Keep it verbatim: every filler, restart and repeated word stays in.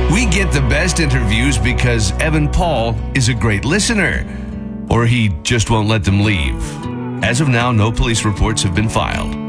We get the best interviews because Evan Paul is a great listener, or he just won't let them leave. As of now, no police reports have been filed.